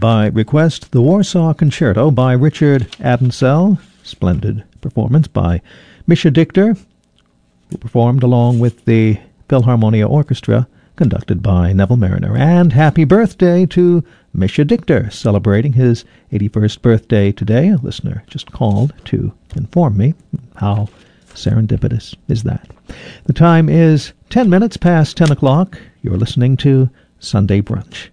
by request, the Warsaw Concerto by Richard Adensell. Splendid performance by Misha Dichter, who performed along with the Philharmonia Orchestra, conducted by Neville Marriner. And happy birthday to Misha Dichter, celebrating his 81st birthday today. A listener just called to inform me. How serendipitous is that? The time is 10 minutes past 10 o'clock. You're listening to Sunday Brunch.